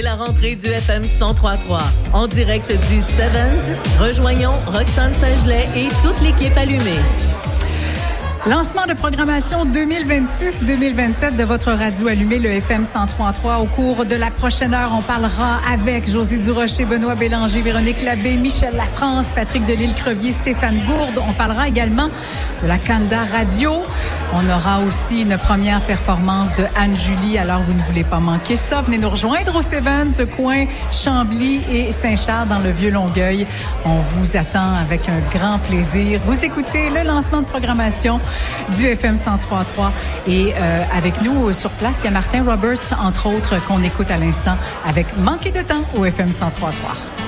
La rentrée du FM 103.3. En direct du Sevens, rejoignons Roxane Saint-Gelais et toute l'équipe allumée. Lancement de programmation 2026-2027 de votre radio allumée, le FM 103.3. Au cours de la prochaine heure, on parlera avec Josée Durocher, Benoît Bélanger, Véronique Labbé, Michel Lafrance, Patrick Delisle-Crevier, Stéphane Gourde. On parlera également de la Canada Radio. On aura aussi une première performance de Anne-Julie, alors vous ne voulez pas manquer ça. Venez nous rejoindre au Sevens, coin Chambly et Saint-Charles dans le Vieux-Longueuil. On vous attend avec un grand plaisir. Vous écoutez le lancement de programmation du FM 103.3 et avec nous sur place, il y a Martin Roberts, entre autres, qu'on écoute à l'instant avec Manquer de temps au FM 103.3.